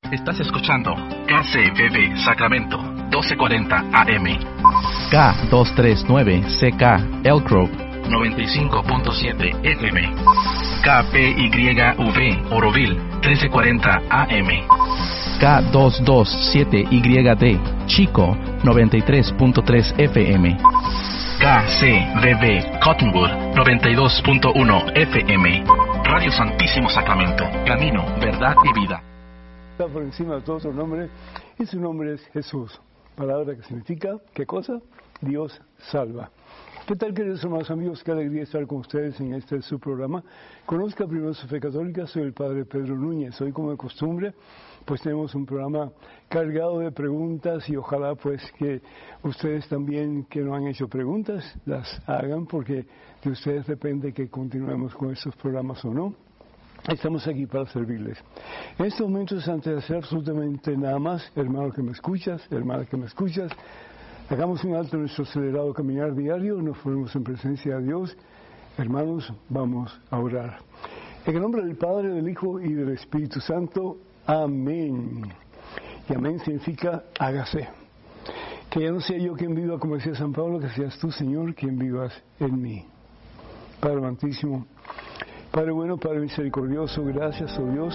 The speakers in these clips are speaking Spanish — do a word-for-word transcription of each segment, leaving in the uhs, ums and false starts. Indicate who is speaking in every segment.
Speaker 1: Estás escuchando K C B B Sacramento, doce cuarenta A M.
Speaker 2: K doscientos treinta y nueve C K Elk Grove,
Speaker 1: noventa y cinco punto siete F M. K P Y V Oroville, trece cuarenta A M.
Speaker 2: K doscientos veintisiete Y D Chico, noventa y tres punto tres F M.
Speaker 1: K C B B Cottonwood, noventa y dos punto uno F M. Radio Santísimo Sacramento, camino, verdad y vida.
Speaker 3: Está por encima de todo otro nombre, y su nombre es Jesús. Palabra que significa, ¿qué cosa? Dios salva. ¿Qué tal, queridos hermanos amigos? Qué alegría estar con ustedes en este su programa. Conozca primero su fe católica, soy el Padre Pedro Núñez. Hoy, como de costumbre, pues tenemos un programa cargado de preguntas y ojalá pues que ustedes también que no han hecho preguntas las hagan, porque de ustedes depende que continuemos con estos programas o no. Estamos aquí para servirles. En estos momentos, antes de hacer absolutamente nada más, hermano que me escuchas, hermana que me escuchas, hagamos un alto en nuestro acelerado caminar diario, nos ponemos en presencia de Dios. Hermanos, vamos a orar. En el nombre del Padre, del Hijo y del Espíritu Santo, amén. Y amén significa hágase. Que ya no sea yo quien viva, como decía San Pablo, que seas tú, Señor, quien vivas en mí. Padre amantísimo, Padre bueno, Padre misericordioso, gracias, oh Dios.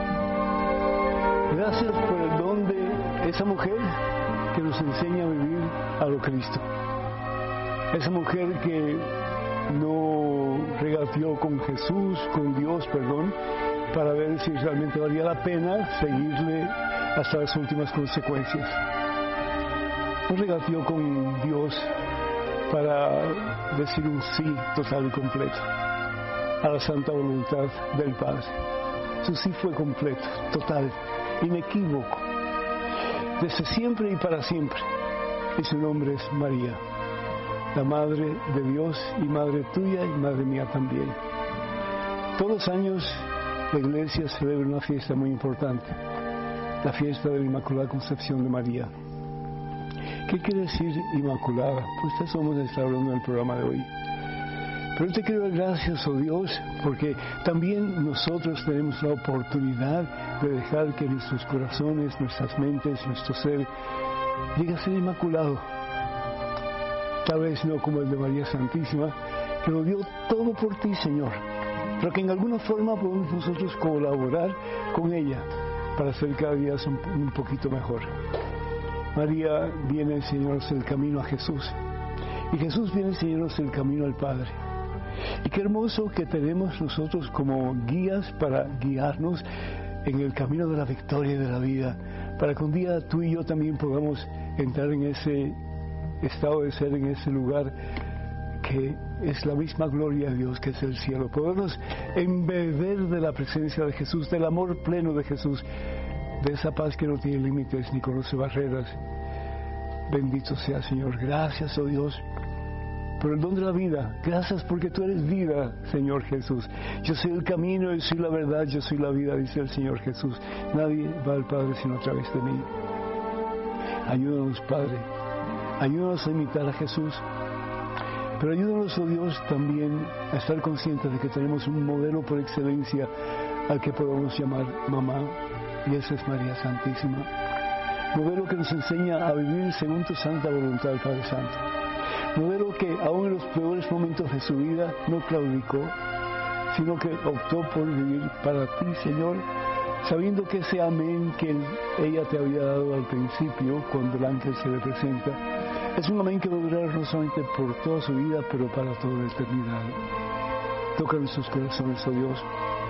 Speaker 3: Gracias por el don de esa mujer que nos enseña a vivir a lo Cristo. Esa mujer que no regateó con Jesús, con Dios, perdón, para ver si realmente valía la pena seguirle hasta las últimas consecuencias. No regateó con Dios para decir un sí total y completo a la santa voluntad del Padre. Su sí fue completo, total, inequívoco, desde siempre y para siempre. Y su nombre es María, la Madre de Dios y Madre tuya y Madre mía también. Todos los años la Iglesia celebra una fiesta muy importante, la fiesta de la Inmaculada Concepción de María. ¿Qué quiere decir Inmaculada? Pues eso vamos a estar hablando en el programa de hoy. Pero te quiero dar gracias, oh Dios, porque también nosotros tenemos la oportunidad de dejar que nuestros corazones, nuestras mentes, nuestro ser llegue a ser inmaculado. Tal vez no como el de María Santísima, que lo dio todo por ti, Señor, pero que en alguna forma podemos nosotros colaborar con ella para hacer cada día un, un poquito mejor. María viene a enseñarnos el camino a Jesús, y Jesús viene a enseñarnos el camino al Padre. Y qué hermoso que tenemos nosotros como guías para guiarnos en el camino de la victoria y de la vida, para que un día tú y yo también podamos entrar en ese estado de ser, en ese lugar que es la misma gloria de Dios, que es el cielo. Podernos embeber de la presencia de Jesús, del amor pleno de Jesús, de esa paz que no tiene límites ni conoce barreras. Bendito sea, Señor. Gracias, oh Dios, por el don de la vida. Gracias porque tú eres vida, Señor Jesús. Yo soy el camino, yo soy la verdad, yo soy la vida, dice el Señor Jesús. Nadie va al Padre sino a través de mí. Ayúdanos, Padre. Ayúdanos a imitar a Jesús. Pero ayúdanos, oh Dios, también a estar conscientes de que tenemos un modelo por excelencia al que podemos llamar mamá, y esa es María Santísima. Modelo que nos enseña a vivir según tu santa voluntad, Padre Santo. Modelo que aún en los peores momentos de su vida no claudicó, sino que optó por vivir para ti, Señor, sabiendo que ese amén que ella te había dado al principio, cuando el ángel se le presenta, es un amén que va a durar no solamente por toda su vida, pero para toda la eternidad. Toca nuestros corazones, oh Dios,